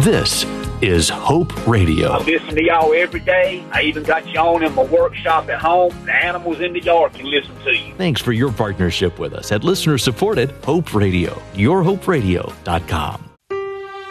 This is Hope Radio. I listen to y'all every day. I even got you on in my workshop at home. The animals in the yard can listen to you. Thanks for your partnership with us at listener-supported Hope Radio. YourHopeRadio.com.